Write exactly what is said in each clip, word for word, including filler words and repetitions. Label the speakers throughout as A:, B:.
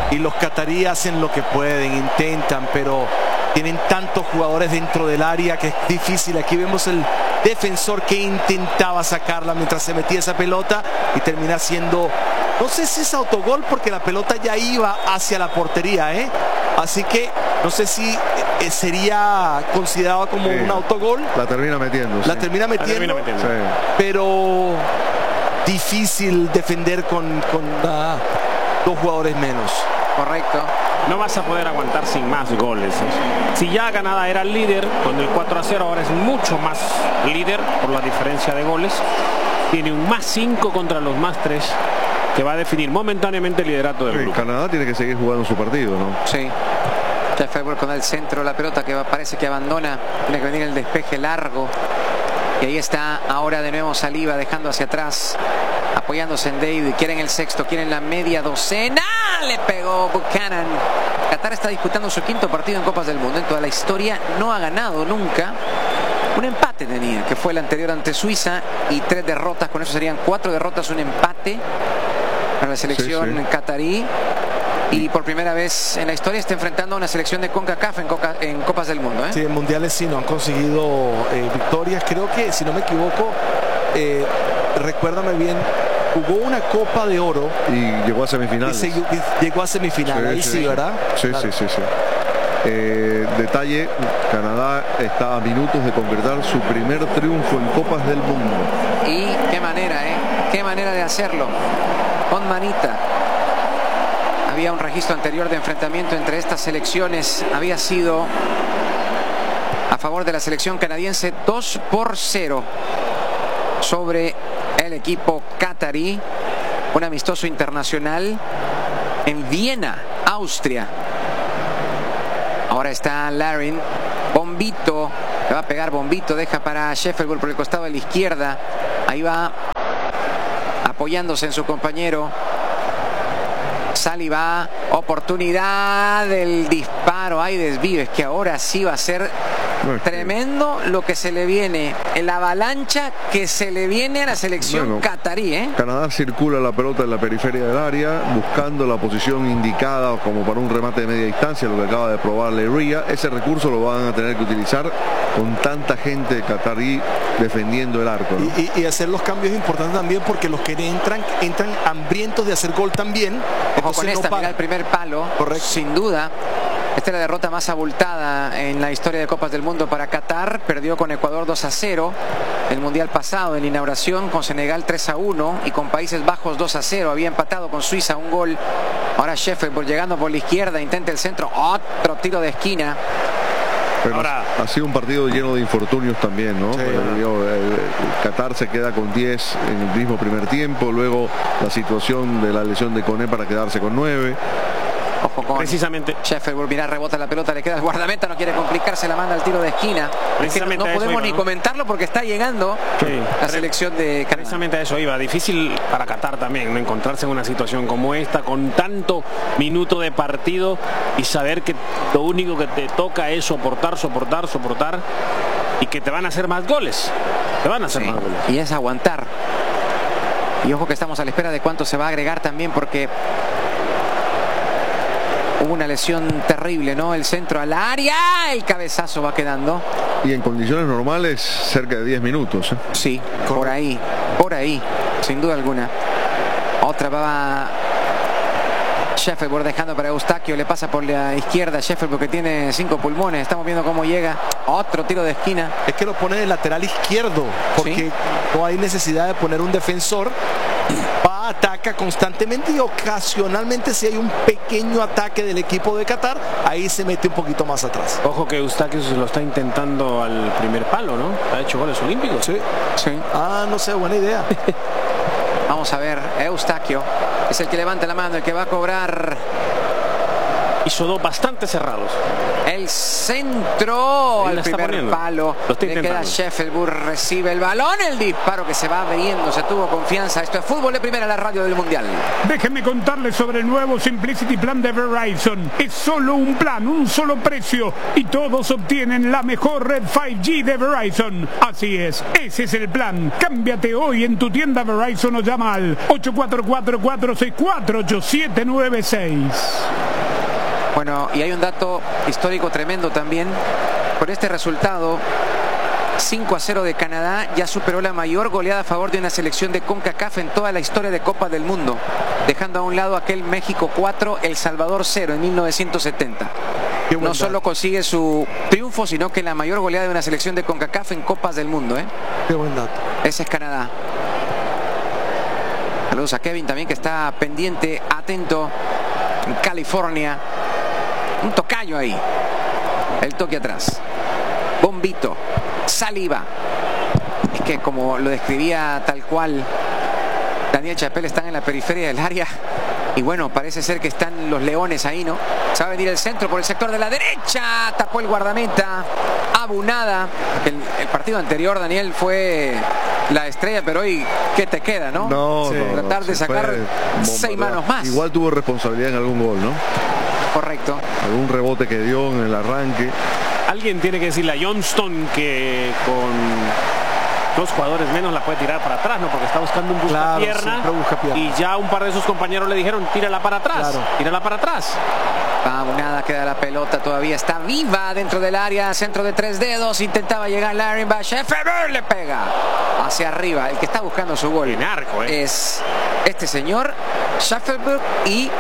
A: y los cataríes hacen lo que pueden, intentan, pero tienen tantos jugadores dentro del área que es difícil. Aquí vemos el defensor que intentaba sacarla mientras se metía esa pelota y termina siendo, no sé si es autogol porque la pelota ya iba hacia la portería, ¿eh? Así que no sé si eh, sería considerado como sí, un autogol.
B: La termina metiendo.
A: La
B: sí.
A: termina metiendo,
C: la termina metiendo.
B: Sí.
A: Pero difícil defender con, con uh, dos jugadores menos.
D: Correcto.
C: No vas a poder aguantar sin más goles. Si ya Canadá era el líder con el cuatro a cero, ahora es mucho más líder por la diferencia de goles. Tiene un más cinco contra los más tres que va a definir momentáneamente el liderato del
B: sí,
C: grupo.
B: Canadá tiene que seguir jugando su partido, ¿no?
D: Sí. Sheffield con el centro, la pelota que parece que abandona. Tiene que venir el despeje largo. Y ahí está ahora de nuevo Saliba dejando hacia atrás, apoyándose en David. Quieren el sexto, quieren la media docena. Le pegó Buchanan. Qatar está disputando su quinto partido en Copas del Mundo. En toda la historia no ha ganado nunca. Un empate tenía, que fue el anterior ante Suiza, y tres derrotas. Con eso serían cuatro derrotas, un empate para la selección sí, sí. catarí. Y por primera vez en la historia está enfrentando a una selección de CONCACAF en, Coca, en Copas del Mundo, ¿eh?
A: Sí, en mundiales sí no han conseguido eh, victorias. Creo que, si no me equivoco, eh, recuérdame bien, jugó una Copa de Oro
B: y llegó a semifinales.
A: Y se, y llegó a semifinal, sí, ahí sí, sí, ¿verdad?
B: Sí,
A: claro.
B: sí, sí, sí. Eh, detalle, Canadá está a minutos de concretar su primer triunfo en Copas del Mundo.
D: Y qué manera, ¿eh? Qué manera de hacerlo. Con manita. Había un registro anterior de enfrentamiento entre estas selecciones. Había sido a favor de la selección canadiense dos por cero sobre el equipo catarí. Un amistoso internacional en Viena, Austria. Ahora está Larin. Bombito. Le va a pegar Bombito. Deja para Sheffield por el costado de la izquierda. Ahí va apoyándose en su compañero. Saliba, oportunidad del disparo, hay desvío, es que ahora sí va a ser tremendo lo que se le viene, la avalancha que se le viene a la selección bueno, catarí, ¿eh?
B: Canadá circula la pelota en la periferia del área, buscando la posición indicada como para un remate de media distancia, lo que acaba de probar Leiria. Ese recurso lo van a tener que utilizar con tanta gente catarí defendiendo el arco, ¿no?
A: y, y, y hacer los cambios importantes también, porque los que entran, entran hambrientos de hacer gol también.
D: Ojo con esta, no mira el primer palo. Correcto. Sin duda. Esta es la derrota más abultada en la historia de Copas del Mundo para Qatar. Perdió con Ecuador dos a cero el Mundial pasado en la inauguración, con Senegal tres a uno y con Países Bajos dos a cero. Había empatado con Suiza un gol. Ahora Sheffield llegando por la izquierda, intenta el centro. Otro tiro de esquina.
B: Pero Ahora, ha sido un partido lleno de infortunios también, ¿no? Sí, el, el, el Qatar se queda con diez en el mismo primer tiempo, luego la situación de la lesión de Koné para quedarse con nueve.
D: Ojo con
C: precisamente
D: Sheffield, mira, rebota la pelota, le queda el guardameta, no quiere complicarse, la manda al tiro de esquina. Precisamente no podemos iba, ni ¿no? comentarlo porque está llegando sí. la selección de Canadá.
C: Precisamente a eso iba. Difícil para Qatar también, ¿no? Encontrarse en una situación como esta, con tanto minuto de partido y saber que lo único que te toca es soportar, soportar, soportar y que te van a hacer más goles. Te van a hacer sí. más goles.
D: Y es aguantar. Y ojo que estamos a la espera de cuánto se va a agregar también, porque hubo una lesión terrible, ¿no? El centro al área, el cabezazo va quedando.
B: Y en condiciones normales, cerca de diez minutos. ¿eh?
D: Sí, por ahí, por ahí, sin duda alguna. Otra va Sheffield dejando para Eustaquio, le pasa por la izquierda Sheffield porque tiene cinco pulmones. Estamos viendo cómo llega. Otro tiro de esquina.
A: Es que lo pone de lateral izquierdo, porque ¿sí? no hay necesidad de poner un defensor. Va, ataca constantemente y ocasionalmente, si hay un pequeño ataque del equipo de Qatar, ahí se mete un poquito más atrás.
C: Ojo que Eustaquio se lo está intentando al primer palo, ¿no? Ha hecho goles olímpicos.
A: Sí, sí. Ah, no sé, buena idea.
D: Vamos a ver, Eustaquio es el que levanta la mano, el que va a cobrar.
C: Hizo dos bastante cerrados.
D: El centro
C: al
D: primer palo. Le queda Sheffield, recibe el balón, el disparo que se va abriendo, se tuvo confianza. Esto es Fútbol de Primera, la radio del Mundial.
E: Déjenme contarles sobre el nuevo Simplicity Plan de Verizon. Es solo un plan, un solo precio y todos obtienen la mejor red cinco G de Verizon. Así es, ese es el plan. Cámbiate hoy en tu tienda Verizon o llama al ocho cuatro cuatro, cuatro seis cuatro, ocho siete nueve seis.
D: Bueno, y hay un dato histórico tremendo también. Por este resultado, cinco a cero de Canadá, ya superó la mayor goleada a favor de una selección de CONCACAF en toda la historia de Copa del Mundo, dejando a un lado aquel México cuatro, El Salvador cero en mil novecientos setenta. No solo consigue su triunfo, sino que la mayor goleada de una selección de CONCACAF en Copas del Mundo, ¿eh?
A: Qué buen dato.
D: Ese es Canadá. Saludos a Kevin también, que está pendiente, atento, en California. Un tocayo ahí. El toque atrás. Bombito. Saliba. Es que como lo describía tal cual Daniel Chapelle, están en la periferia del área. Y bueno, parece ser que están los leones ahí, ¿no? Se va a venir el centro por el sector de la derecha. Tapó el guardameta. Abunada. El, el partido anterior, Daniel, fue la estrella, pero hoy, ¿qué te queda, no?
B: No,
D: sí.
B: no,
D: Tratar
B: no,
D: de sacar seis manos más.
B: Igual tuvo responsabilidad en algún gol, ¿no?
D: Correcto.
B: Algún rebote que dio en el arranque.
C: Alguien tiene que decirle a Johnston que con dos jugadores menos la puede tirar para atrás, ¿no? Porque está buscando un buscapierna,
A: claro, busca pierna.
C: Y ya un par de sus compañeros le dijeron, tírala para atrás,
A: claro.
C: tírala para atrás.
D: Abunada, queda la pelota, todavía está viva dentro del área, centro de tres dedos, intentaba llegar Larry Sheffield, le pega hacia arriba. El que está buscando su gol
C: en arco, ¿eh?
D: es este señor Sheffield y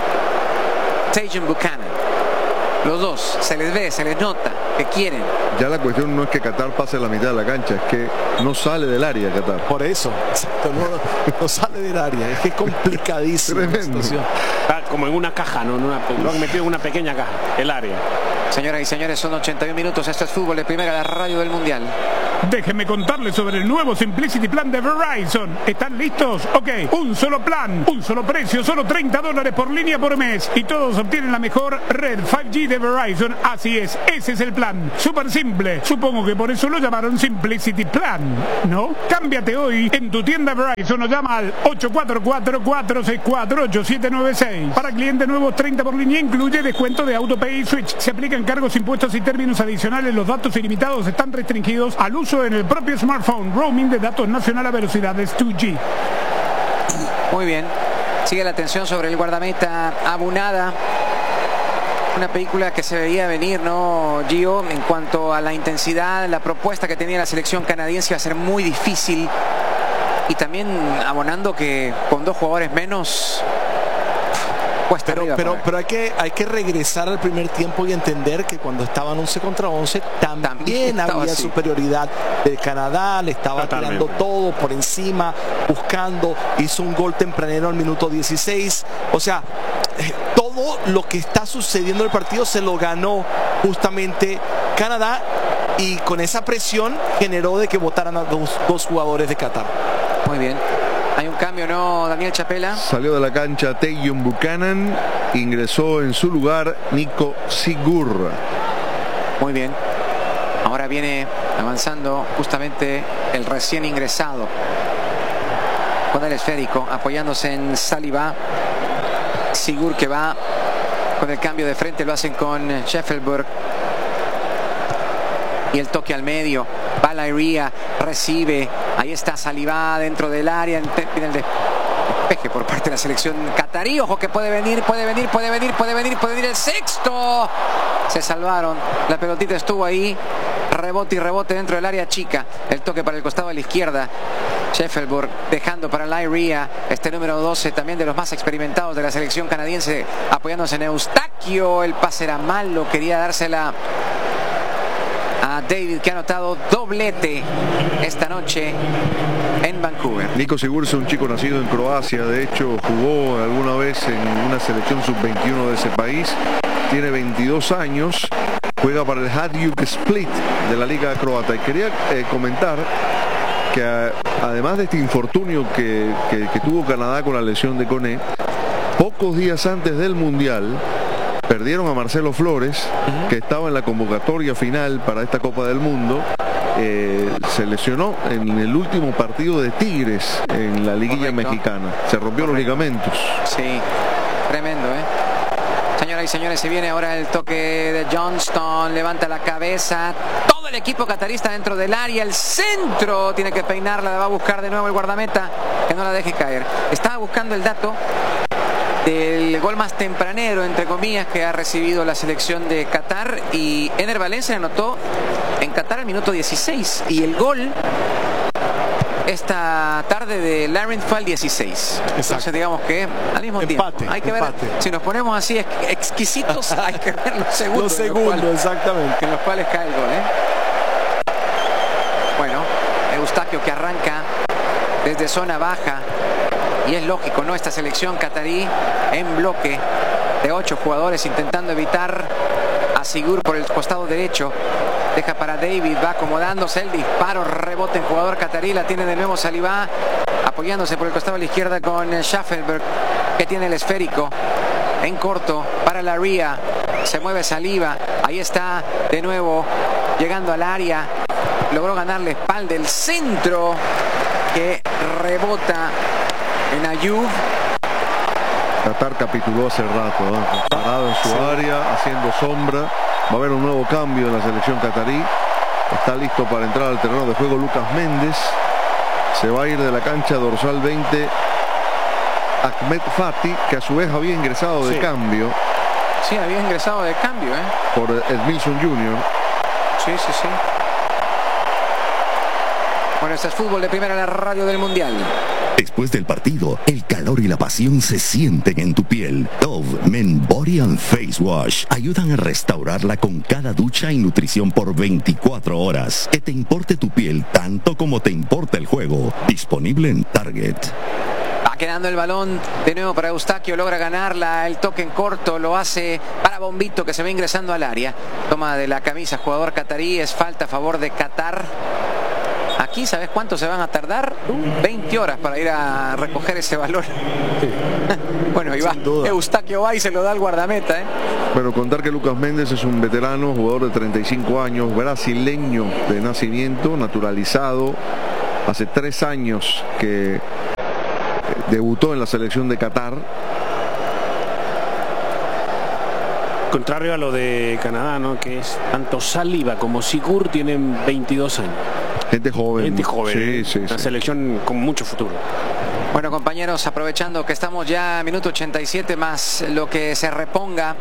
D: Tajon Buchanan. Los dos, se les ve, se les nota que quieren.
B: Ya la cuestión no es que Qatar pase la mitad de la cancha, es que no sale del área Qatar.
A: Por eso, exacto, no, no sale del área, es que es complicadísimo.
C: Está como en una caja, ¿no? En una, lo han metido en una pequeña caja, el área.
D: Señoras y señores, son ochenta y un minutos, esto es Fútbol de Primera, la radio del Mundial.
E: Déjenme contarles sobre el nuevo Simplicity Plan de Verizon. ¿Están listos? Ok, un solo plan, un solo precio, solo treinta dólares por línea por mes. Y todos obtienen la mejor red cinco G de Verizon. Así es, ese es el plan. Súper simple. Supongo que por eso lo llamaron Simplicity Plan, ¿no? Cámbiate hoy en tu tienda Verizon o llama al ocho cuatro cuatro, cuatro seis cuatro, ocho siete nueve seis. Para clientes nuevos, treinta por línea, incluye descuento de AutoPay y Switch. Se aplican cargos, impuestos y términos adicionales. Los datos ilimitados están restringidos al uso en el propio smartphone. Roaming de datos nacional a velocidades dos G.
D: Muy bien. Sigue la atención sobre el guardameta Abunada. Una película que se veía venir, ¿no, Gio? En cuanto a la intensidad, la propuesta que tenía la selección canadiense iba a ser muy difícil. Y también abonando que con dos jugadores menos...
A: Pero, pero, pero hay que hay que regresar al primer tiempo y entender que cuando estaban once contra once también, también había así. superioridad de Canadá, le estaba Totalmente. tirando todo por encima, buscando, hizo un gol tempranero al minuto dieciséis. O sea, eh, todo lo que está sucediendo en el partido se lo ganó justamente Canadá, y con esa presión generó de que votaran a dos, dos jugadores de Qatar.
D: Muy bien. Hay un cambio, ¿no, Daniel Chapela?
B: Salió de la cancha Tajon Buchanan, ingresó en su lugar Nico Sigur.
D: Muy bien. Ahora viene avanzando justamente el recién ingresado con el esférico, apoyándose en Saliba. Sigur que va con el cambio de frente, lo hacen con Sheffield. Y el toque al medio, va Lairia, recibe, ahí está Saliba dentro del área, viene el despeje por parte de la selección catarí. Ojo que puede venir, puede venir, puede venir, puede venir, puede venir el sexto. Se salvaron, la pelotita estuvo ahí, rebote y rebote dentro del área chica. El toque para el costado de la izquierda, Sheffield dejando para Lairia, este número doce, también de los más experimentados de la selección canadiense, apoyándose en Eustaquio. El pase era malo, quería dársela a David, que ha anotado doblete esta noche en Vancouver.
B: Nico Sigur es un chico nacido en Croacia, de hecho jugó alguna vez en una selección sub veintiuno de ese país, tiene veintidós años, juega para el Hajduk Split de la liga croata. Y quería eh, comentar que a, además de este infortunio que, que, que tuvo Canadá con la lesión de Koné, pocos días antes del Mundial perdieron a Marcelo Flores, uh-huh. que estaba en la convocatoria final para esta Copa del Mundo. Eh, se lesionó en el último partido de Tigres en la liguilla Correcto. mexicana. Se rompió Correcto. los ligamentos.
D: Sí, tremendo, ¿eh? Señoras y señores, se viene ahora el toque de Johnston, levanta la cabeza, todo el equipo catarista dentro del área, el centro, tiene que peinarla, va a buscar de nuevo el guardameta, que no la deje caer. Estaba buscando el dato del gol más tempranero, entre comillas, que ha recibido la selección de Qatar, y Ener Valencia anotó en Qatar al minuto dieciséis, y el gol esta tarde de Larinth fue al dieciséis. Exacto. Entonces digamos que al mismo
A: empate,
D: tiempo hay que
A: empate.
D: ver, si nos ponemos así ex exquisitos, hay que ver los segundos,
A: los segundos
D: en los cuales,
A: exactamente,
D: en los cuales cae el gol, ¿eh? Bueno, Eustaquio que arranca desde zona baja, y es lógico, ¿no? Esta selección catarí en bloque de ocho jugadores intentando evitar a Sigur por el costado derecho. Deja para David, va acomodándose el disparo, rebote en jugador catarí, la tiene de nuevo Saliba, apoyándose por el costado de la izquierda con Schaffelberg, que tiene el esférico en corto para la Ria. Se mueve Saliba, ahí está de nuevo llegando al área, logró ganar la espalda, el centro que rebota en Ayub.
B: Qatar capituló hace rato, ¿no? Parado en su sí. área, haciendo sombra. Va a haber un nuevo cambio en la selección catarí. Está listo para entrar al terreno de juego Lucas Méndez. Se va a ir de la cancha dorsal veinte Ahmed Fati, que a su vez había ingresado de sí. cambio.
D: Sí, había ingresado de cambio, ¿eh?
B: Por Edmilson junior
D: Sí, sí, sí. Bueno, este es Fútbol de Primera, la radio del Mundial.
F: Después del partido, el calor y la pasión se sienten en tu piel. Dove Men Body and Face Wash ayudan a restaurarla con cada ducha y nutrición por veinticuatro horas. Que te importe tu piel tanto como te importa el juego. Disponible en Target.
D: Va quedando el balón de nuevo para Eustaquio, logra ganarla, el toque en corto lo hace para Bombito, que se va ingresando al área. Toma de la camisa jugador catarí, es falta a favor de Qatar. Aquí, ¿sabes cuánto se van a tardar? veinte horas para ir a recoger ese balón. Bueno, y va. Eustaquio va y se lo da al guardameta, ¿eh?
B: Bueno, contar que Lucas Méndez es un veterano, jugador de treinta y cinco años, brasileño de nacimiento, naturalizado. Hace tres años que debutó en la selección de Qatar.
C: Contrario a lo de Canadá, ¿no? Que es tanto Saliba como Sigur tienen veintidós años.
B: Gente joven.
C: Gente joven.
B: Sí, sí,
C: Una
B: sí.
C: selección con mucho futuro.
D: Bueno, compañeros, aprovechando que estamos ya a minuto ochenta y siete más lo que se reponga,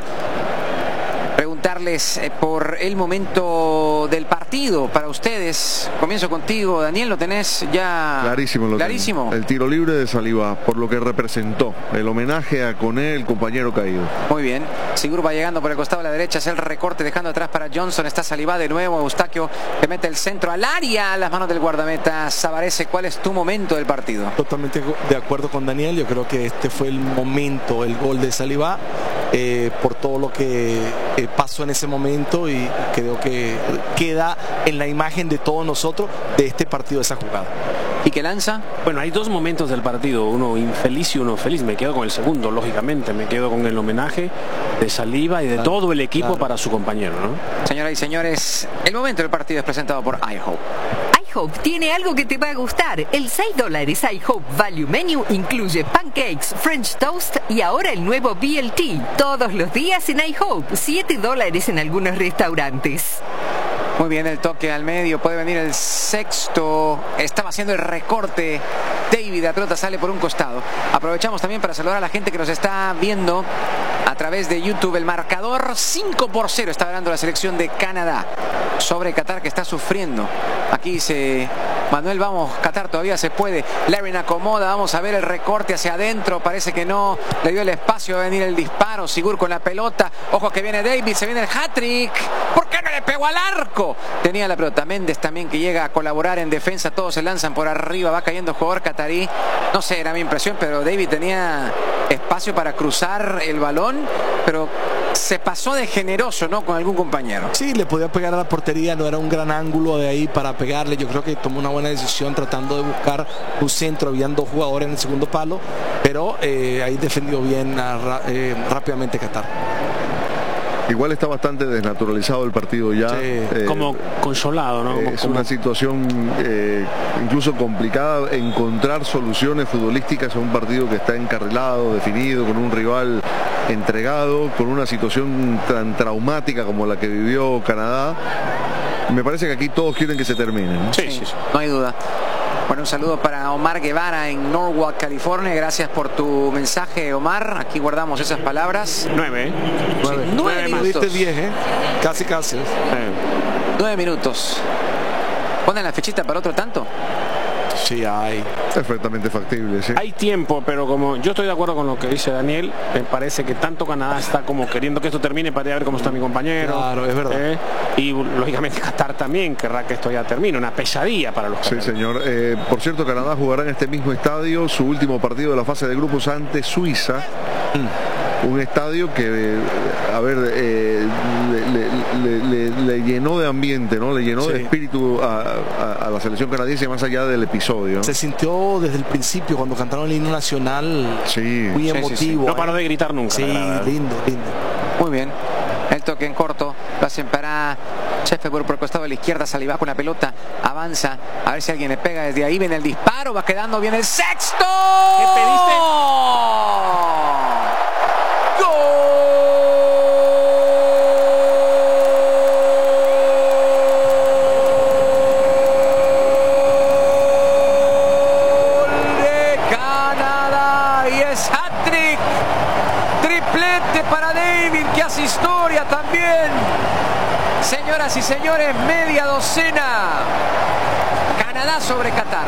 D: preguntarles por el momento del partido para ustedes. Comienzo contigo, Daniel, ¿lo tenés ya
B: clarísimo? Lo
D: clarísimo.
B: Tengo. El tiro libre de Saliba, por lo que representó, el homenaje a Koné, el compañero caído.
D: Muy bien, Sigur va llegando por el costado de la derecha, es el recorte dejando atrás para Johnson, está Saliba de nuevo, Eustaquio que mete el centro al área, a las manos del guardameta Savarese. ¿Cuál es tu momento del partido?
A: Totalmente de acuerdo con Daniel, yo creo que este fue el momento, el gol de Saliba, eh, por todo lo que eh, pasó en ese momento, y creo que queda en la imagen de todos nosotros de este partido, esa jugada.
D: ¿Y qué lanza?
C: Bueno, hay dos momentos del partido, uno infeliz y uno feliz. Me quedo con el segundo, lógicamente. Me quedo con el homenaje de Saliba y de claro, todo el equipo claro. para su compañero, ¿no?
D: Señoras y señores, el momento del partido es presentado por iHope.
G: iHope tiene algo que te va a gustar. El seis dólares iHope Value Menu incluye pancakes, French toast y ahora el nuevo B L T. Todos los días en iHope, siete dólares en algunos restaurantes.
D: Muy bien, el toque al medio, puede venir el sexto. Estaba haciendo el recorte David, la pelota sale por un costado. Aprovechamos también para saludar a la gente que nos está viendo a través de YouTube. El marcador cinco por cero está ganando la selección de Canadá sobre Qatar, que está sufriendo. Aquí dice Manuel, vamos, Qatar todavía se puede. Larin acomoda, vamos a ver el recorte hacia adentro, parece que no le dio el espacio, va a venir el disparo. Sigur con la pelota, ojo que viene David, se viene el hat-trick. ¿Por qué no le pegó al arco? Tenía la pelota. Méndez también, que llega a colaborar en defensa, todos se lanzan por arriba, va cayendo el jugador catarí. No sé, era mi impresión, pero David tenía espacio para cruzar el balón, pero se pasó de generoso, ¿no?, con algún compañero.
A: Sí, le podía pegar a la portería, no era un gran ángulo de ahí para pegarle. Yo creo que tomó una buena decisión tratando de buscar un centro. Habían dos jugadores en el segundo palo, pero eh, ahí defendió bien a, eh, rápidamente Qatar.
B: Igual está bastante desnaturalizado el partido ya.
C: Sí, eh, como consolado, ¿no? Como,
B: es
C: como...
B: una situación eh, incluso complicada encontrar soluciones futbolísticas a un partido que está encarrilado, definido, con un rival entregado, con una situación tan traumática como la que vivió Canadá. Me parece que aquí todos quieren que se termine, ¿no?
D: Sí, sí, sí. No hay duda. Bueno, un saludo para Omar Guevara en Norwalk, California. Gracias por tu mensaje, Omar. Aquí guardamos esas palabras.
C: Nueve, ¿eh?
A: Nueve,
D: Sí, nueve
A: Nueve
D: minutos.
A: Viste diez, ¿eh? Casi, casi.
C: Eh.
D: Nueve minutos. ¿Ponen la fichita para otro tanto?
A: Sí, hay.
B: Perfectamente factible, sí.
C: Hay tiempo, pero como yo estoy de acuerdo con lo que dice Daniel, me parece que tanto Canadá está como queriendo que esto termine para ir a ver cómo está mi compañero.
A: Claro, es verdad.
C: ¿eh? Y lógicamente Qatar también querrá que esto ya termine, una pesadilla para los
B: Sí,
C: qataríes.
B: señor. Eh, por cierto, Canadá jugará en este mismo estadio su último partido de la fase de grupos ante Suiza. Un estadio que, eh, a ver, eh, le, le- le- le- le llenó de ambiente, ¿no? Le llenó
A: Sí.
B: de espíritu a, a- a la selección canadiense más allá del episodio, ¿no?
A: Se sintió desde el principio cuando cantaron el himno nacional
B: Sí.
A: muy
D: Sí, sí,
A: emotivo.
D: sí.
C: No paró de gritar nunca.
A: Sí,
C: la verdad.
A: lindo, lindo.
D: Muy bien. El toque en corto. Lo hacen para Sheffield por el costado de la izquierda. Saliba con la pelota. Avanza. A ver si alguien le pega desde ahí. Viene el disparo. Va quedando bien el sexto.
C: ¿Qué pediste?
D: ¡Gol de Canadá! Y es hat-trick. Triplete para David, que hace historia también. Señoras y señores, media docena. Canadá sobre Qatar.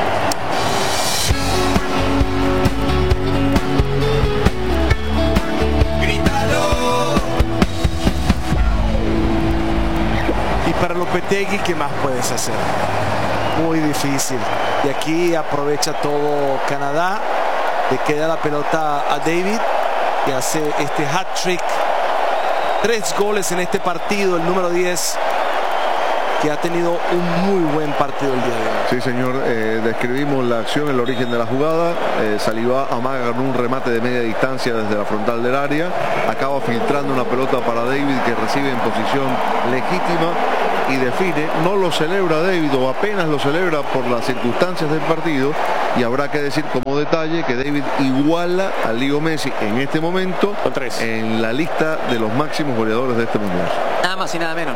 A: Y para Lopetegui, ¿qué más puedes hacer? Muy difícil. Y aquí aprovecha todo Canadá. Le queda la pelota a David, que hace este hat-trick. Tres goles en este partido, el número diez, que ha tenido un muy buen partido el día de hoy.
B: Sí, señor. Eh, describimos la acción, el origen de la jugada. Eh, Saliba amaga con un remate de media distancia desde la frontal del área. Acaba filtrando una pelota para David, que recibe en posición legítima y define. No lo celebra David, o apenas lo celebra por las circunstancias del partido. Y habrá que decir como detalle que David iguala a Leo Messi en este momento
C: Con tres.
B: en la lista de los máximos goleadores de este mundial.
D: Nada más y nada menos,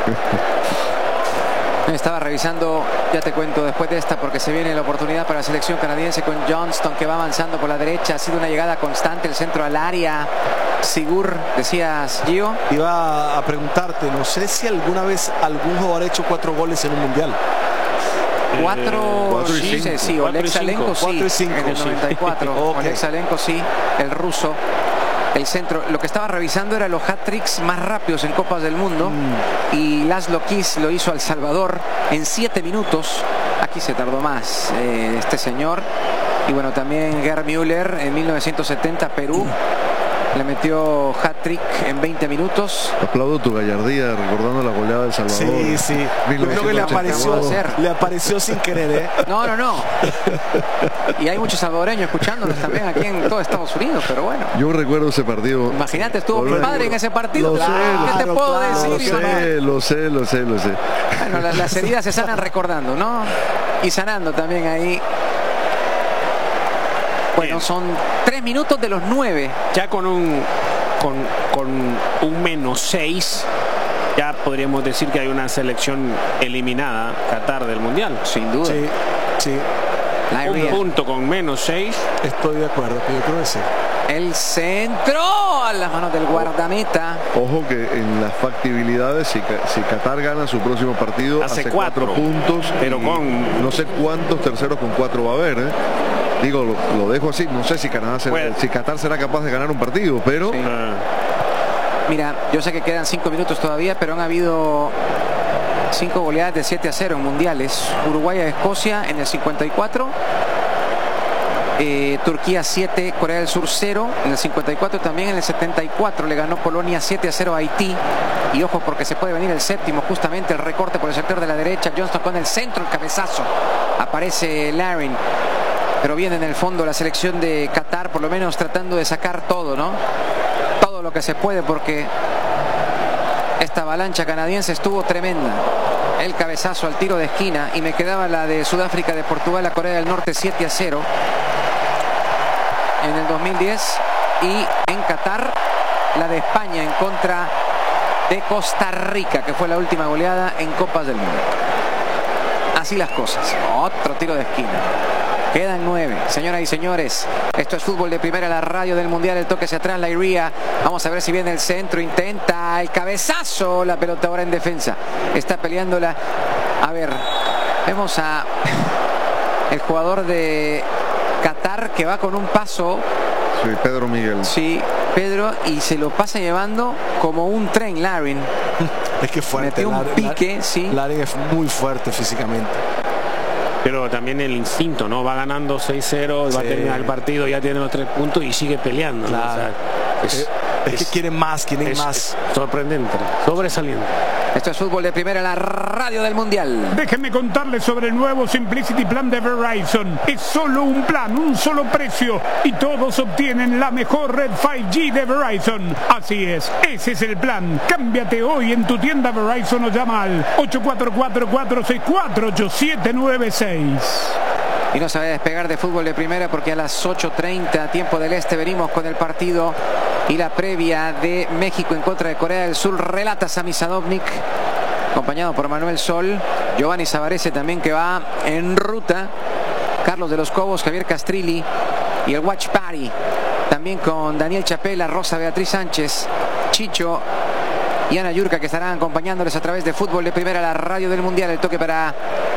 D: ¿no? Estaba revisando, ya te cuento después de esta, porque se viene la oportunidad para la selección canadiense con Johnston, que va avanzando por la derecha. Ha sido una llegada constante, el centro al área. Sigur, decías, Gio.
A: Iba a preguntarte, no sé si alguna vez algún jugador ha hecho cuatro goles en un mundial.
D: Cuatro,
B: cuatro y
D: sí,
B: cinco.
D: sí,
C: Cuatro y
D: Oleg Salenko
C: cinco.
D: sí,
A: Cuatro y cinco,
D: en el
A: sí.
D: noventa y cuatro.
A: Ok.
D: Oleg Salenko sí, el ruso. El centro, lo que estaba revisando era los hat-tricks más rápidos en Copas del Mundo. Y Laszlo Kiss lo hizo al Salvador en siete minutos. Aquí se tardó más eh, este señor. Y bueno, también Gerd Müller en mil novecientos setenta, Perú. Le metió hat-trick en veinte minutos.
B: Aplaudo tu gallardía recordando la goleada del Salvador.
A: Sí, sí. Yo creo que le apareció,
D: Puede ser.
A: le apareció sin querer, ¿eh?
D: No, no, no. Y hay muchos salvadoreños escuchándonos también aquí en todo Estados Unidos, pero bueno.
B: Yo recuerdo ese partido.
D: Imagínate, estuvo mi
B: Volver-
D: padre en ese partido.
B: Lo sé,
D: Claro,
B: lo
D: ¿qué
B: sé,
D: te puedo
A: claro,
B: Lo
D: decir? yo, no?
B: sé, lo sé, lo sé, lo sé.
D: Bueno, las, las heridas se sanan recordando, ¿no? Y sanando también ahí. Bueno,
C: Bien.
D: son tres minutos de los nueve.
C: Ya con un con, con un menos seis, ya podríamos decir que hay una selección eliminada, Qatar, del Mundial.
D: Sin duda.
A: Sí, sí,
C: Un
D: Lyria.
C: punto con menos seis.
A: estoy de acuerdo, yo creo que sí.
D: El centro a las manos del guardameta.
B: Ojo que en las factibilidades, si, Ca- si Qatar gana su próximo partido,
C: Hace
B: hace,
C: cuatro,
B: cuatro, puntos.
C: pero
B: y
C: con-
B: no sé cuántos terceros con cuatro va a haber. ¿eh? Digo, lo, lo dejo así. No sé si Canadá será-
C: Bueno.
B: si Qatar será capaz de ganar un partido, pero
D: Sí.
C: Ah,
D: Mira, yo sé que quedan cinco minutos todavía, pero han habido cinco goleadas de siete a cero en mundiales. Uruguay a Escocia en el cincuenta y cuatro. Eh, Turquía siete, Corea del Sur cero. En el cincuenta y cuatro también. En el setenta y cuatro le ganó Polonia siete a cero a Haití. Y ojo porque se puede venir el séptimo, justamente el recorte por el sector de la derecha. Johnston con el centro, el cabezazo. Aparece Larin. Pero viene en el fondo la selección de Qatar, por lo menos tratando de sacar todo, ¿no? Todo lo que se puede, porque esta avalancha canadiense estuvo tremenda. El cabezazo al tiro de esquina, y me quedaba la de Sudáfrica de Portugal a Corea del Norte siete a cero en el dos mil diez, y en Qatar la de España en contra de Costa Rica, que fue la última goleada en Copas del Mundo. Así las cosas. Otro tiro de esquina. Quedan nueve. Señoras y señores, esto es fútbol de primera, la radio del mundial. El toque hacia atrás, la Iría. Vamos a ver si viene el centro. Intenta el cabezazo. La pelota ahora en defensa. Está peleándola. A ver, vemos a el jugador de Qatar que va con un paso.
B: Sí, Pedro Miguel.
D: Sí, Pedro, y se lo pasa llevando como un tren, Larin.
A: Es que fuerte.
D: Metió un
A: Larin,
D: pique,
A: Larin,
D: sí.
A: Larin es muy fuerte físicamente.
C: Pero también el instinto, ¿no? Va ganando seis cero, sí. Va a terminar el partido, ya tiene los tres puntos y sigue peleando, ¿no?
A: Claro.
C: O sea, es,
A: es, es, es que quieren más, quieren
C: es,
A: más.
C: Es sobresaliente, sobresaliente.
D: Esto es fútbol de primera, la radio del mundial.
E: Déjenme contarles sobre el nuevo Simplicity Plan de Verizon. Es solo un plan, un solo precio y todos obtienen la mejor red cinco G de Verizon. Así es, ese es el plan. Cámbiate hoy en tu tienda Verizon o llama al ocho cuatro cuatro, cuatro seis cuatro, ocho siete nueve seis.
D: Y no se va a despegar de fútbol de primera porque a las ocho treinta, tiempo del este, venimos con el partido y la previa de México en contra de Corea del Sur. Relata Sami Sadovnik, acompañado por Manuel Sol, Giovanni Savarese también, que va en ruta, Carlos de los Cobos, Javier Castrilli y el Watch Party, también con Daniel Chapela, Rosa Beatriz Sánchez, Chicho y Ana Yurka, que estarán acompañándoles a través de fútbol de primera, la radio del mundial. El toque para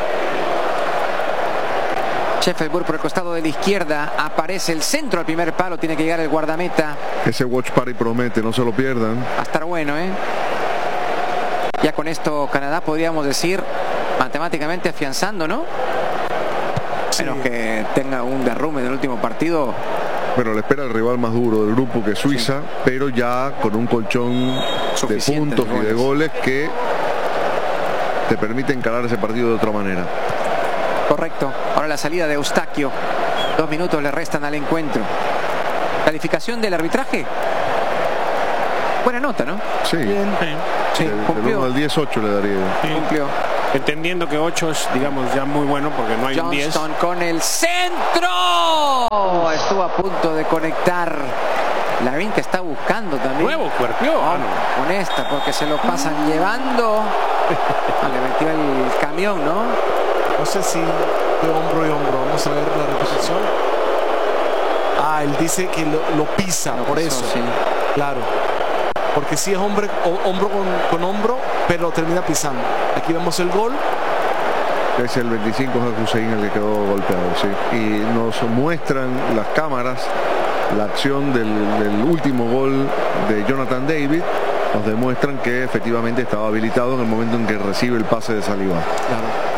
D: Sheffield por el costado de la izquierda. Aparece el centro al primer palo. Tiene que llegar el guardameta.
B: Ese Watch Party promete, no se lo pierdan.
D: Va a estar bueno, ¿eh? Ya con esto Canadá, podríamos decir, matemáticamente afianzando, ¿no?
A: Sí.
D: Menos que tenga un derrumbe en el último partido.
B: Bueno, le espera el rival más duro del grupo, que es Suiza, sí, pero ya con un colchón
D: suficiente
B: de puntos y de goles que te permite encarar ese partido de otra manera.
D: Correcto. Ahora la salida de Eustaquio. Dos minutos le restan al encuentro. Calificación del arbitraje. Buena nota, ¿no?
B: Sí.
A: Bien.
D: Sí,
B: del,
D: cumplió.
B: del uno al diez, ocho le daría.
C: Sí.
D: Cumplió.
C: Entendiendo que ocho es, digamos, ya muy bueno porque no hay un diez.
D: Johnston con el centro. Estuvo a punto de conectar. Larin, que está buscando también.
C: Nuevo cuerpeo.
D: Oh, con esta, porque se lo pasan llevando. Ah, le metió el camión, ¿no?
A: No sé si de hombro y hombro. Vamos a ver la repetición. Ah, él dice que lo, lo pisa,
D: Lo
A: por
D: pisó,
A: eso.
D: sí.
A: Claro. Porque sí es hombre, o, hombro con, con hombro, pero termina pisando. Aquí vemos el gol.
B: Es el veinticinco de Hussein el que quedó golpeado, sí. Y nos muestran las cámaras la acción del, del último gol de Jonathan David. Nos demuestran que efectivamente estaba habilitado en el momento en que recibe el pase de Saliba.
A: Claro.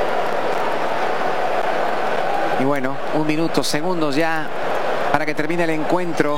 D: Y bueno, un minuto, segundos ya para que termine el encuentro.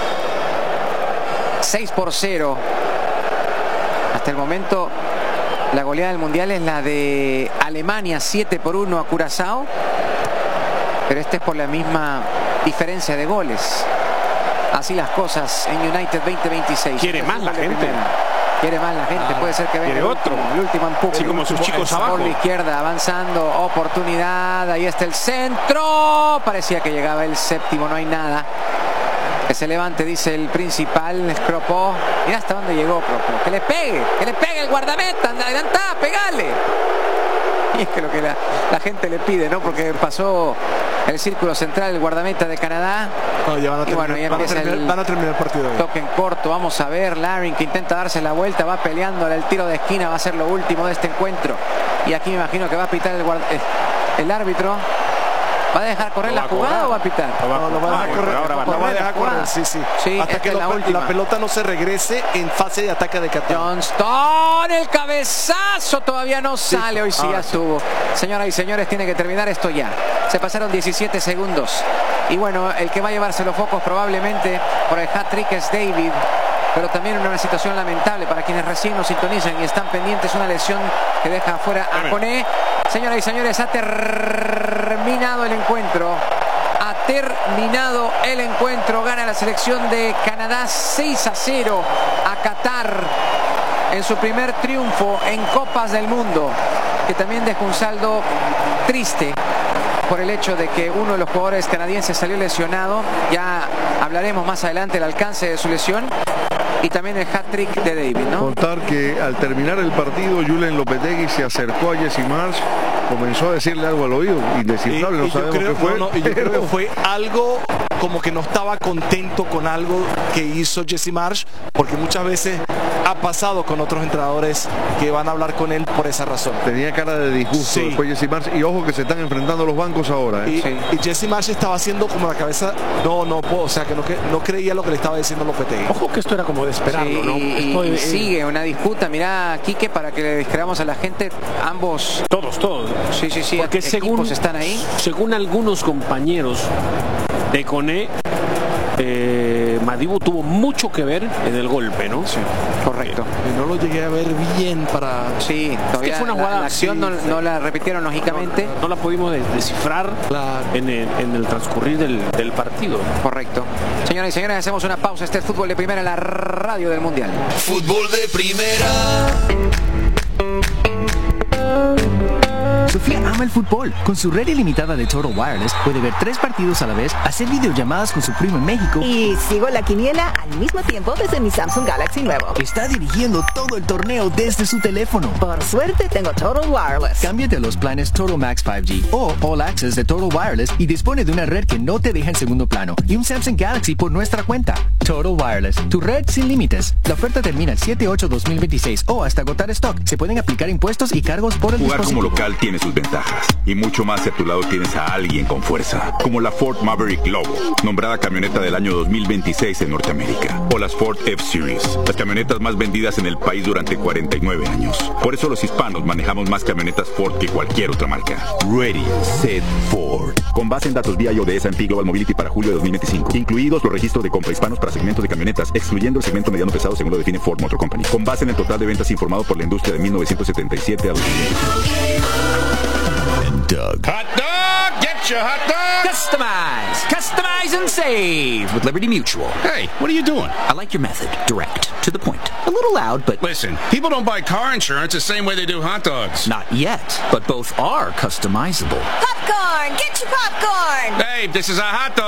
D: seis por cero. Hasta el momento la goleada del mundial es la de Alemania, siete por uno a Curazao. Pero este es por la misma diferencia de goles. Así las cosas en United veinte veintiséis.
C: Quiere más la gente.
D: Quiere más la gente,
A: Ah,
D: puede ser que venga el
C: otro.
D: último, el último empuje.
C: Sí, como sus chicos abajo.
D: Por la izquierda, avanzando, oportunidad, ahí está el centro. Parecía que llegaba el séptimo, no hay nada. Que se levante, dice el principal, Escropó. Mira hasta dónde llegó Escropó. Que le pegue, que le pegue el guardameta, anda, adelantá, pegale. Y es que lo que la, la gente le pide, ¿no? Porque pasó el círculo central, el guardameta de Canadá.
A: No, ya van a
D: Y
A: terminar,
D: bueno, ya
A: van a
D: empieza
A: terminar,
D: el
A: van a terminar el partido hoy.
D: toque en corto. Vamos a ver, Larin, que intenta darse la vuelta, va peleando el tiro de esquina, va a ser lo último de este encuentro. Y aquí me imagino que va a pitar el, guarda, el árbitro. ¿Va a dejar correr la jugada o va a pitar?
A: No, lo va a dejar correr.
C: Ahora va a
A: Lo va a
D: correr la
A: dejar correr,
D: jugada.
A: sí, sí.
D: Sí,
A: Hasta
D: esta
A: que
D: es
A: lo-
D: la
A: la,
D: última.
A: pelota no se regrese en fase de ataque de Qatar.
D: Johnston, el cabezazo todavía no sale, hoy sí ya estuvo. Señoras y señores, tiene que terminar esto ya. Se pasaron diecisiete segundos. Y bueno, el que va a llevarse los focos probablemente por el hat-trick es David. Pero también una situación lamentable para quienes recién nos sintonizan y están pendientes, una lesión que deja afuera a Koné. Señoras y señores, ha terminado el encuentro. Ha terminado el encuentro. Gana la selección de Canadá seis a cero a Qatar en su primer triunfo en Copas del Mundo, que también deja un saldo triste por el hecho de que uno de los jugadores canadienses salió lesionado. Ya hablaremos más adelante del alcance de su lesión. Y también el hat-trick de David, ¿no?
B: Contar que al terminar el partido, Julen Lopetegui se acercó a Jesse Marsch comenzó a decirle algo al oído, indescifrable, no
A: y yo
B: sabemos
A: creo,
B: qué fue.
A: no, no, y yo
B: pero-
A: creo que fue algo como que no estaba contento con algo que hizo Jesse Marsh, porque muchas veces ha pasado con otros entrenadores que van a hablar con él por esa razón.
B: Tenía cara de disgusto
A: Sí.
B: después Jesse Marsh, y ojo que se están enfrentando los bancos ahora. ¿eh?
A: Y,
D: Sí.
A: y Jesse Marsh estaba haciendo como la cabeza, no, no puedo, o sea, que no, que no creía lo que le estaba diciendo Lopetegui.
C: Ojo que esto era como de esperarlo,
D: Sí,
C: ¿no?
D: y,
C: Esto
D: y
C: de-
D: sigue una disputa. Mirá, Quique, para que le describamos a la gente, ambos,
C: Todos, todos.
D: sí, sí, sí,
C: Porque
D: equipos
C: según,
D: están ahí.
C: según algunos compañeros de Cone, eh, Madibu tuvo mucho que ver en el golpe, ¿no? Sí.
D: Correcto.
A: Y no lo llegué a ver bien para...
D: Sí, todavía
C: fue una
D: la-
C: jugada,
D: la, acción
C: sí,
D: no,
C: sí.
D: no la repitieron lógicamente.
C: No la pudimos de- descifrar
A: Claro.
C: en, el, en el transcurrir del, del partido.
D: Correcto. Señoras y señores, hacemos una pausa. Este es Fútbol de Primera en la radio del Mundial.
H: Fútbol de primera.
I: Sofía ama el fútbol. Con su red ilimitada de Total Wireless puede ver tres partidos a la vez, hacer videollamadas con su primo en México.
J: Y sigo la quiniela al mismo tiempo desde mi Samsung Galaxy nuevo.
I: Está dirigiendo todo el torneo desde su teléfono.
J: Por suerte tengo Total Wireless.
I: Cámbiate a los planes Total Max cinco G o All Access de Total Wireless y dispone de una red que no te deja en segundo plano y un Samsung Galaxy por nuestra cuenta. Total Wireless, tu red sin límites. La oferta termina el siete ocho dos mil veintiséis o hasta agotar stock. Se pueden aplicar impuestos y cargos por el
K: Jugar como
I: dispositivo.
K: local tiene sus ventajas y mucho más si a tu lado tienes a alguien con fuerza, como la Ford Maverick Lobo, nombrada camioneta del año dos mil veintiséis en Norteamérica, o las Ford F-Series, las camionetas más vendidas en el país durante cuarenta y nueve años. Por eso los hispanos manejamos más camionetas Ford que cualquier otra marca. Ready, Set, Ford. Con base en datos V I O de S and P Global Mobility para julio de dos mil veinticinco, incluidos los registros de compra hispanos para segmentos de camionetas, excluyendo el segmento mediano pesado según lo define Ford Motor Company. Con base en el total de ventas informado por la industria de mil novecientos setenta y siete a dos mil veinticinco.
F: Doug.
L: Hot dog! Get your hot dog!
M: Customize! Customize and save with Liberty Mutual.
L: Hey, what are you doing?
M: I like your method. Direct. To the point. A little loud, but...
L: Listen, people don't buy car insurance the same way they do hot dogs.
M: Not yet, but both are customizable.
J: Popcorn! Get your popcorn!
L: Hey, this is a hot dog.